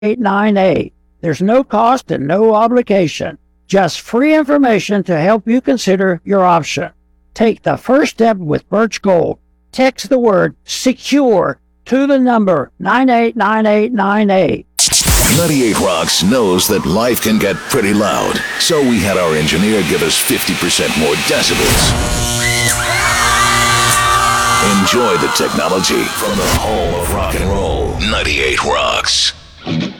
9898. There's no cost and no obligation. Just free information to help you consider your option. Take the first step with Birch Gold. Text the word SECURE to the number 989898. 98 Rocks knows that life can get pretty loud, so we had our engineer give us 50% more decibels. Enjoy the technology from the home of rock and roll. 98 Rocks.